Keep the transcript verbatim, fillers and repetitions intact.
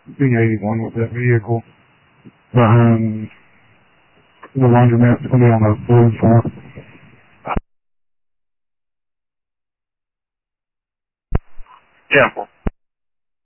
B eighty-one with that vehicle behind the laundromat. It's going to be on the blue front. Yeah.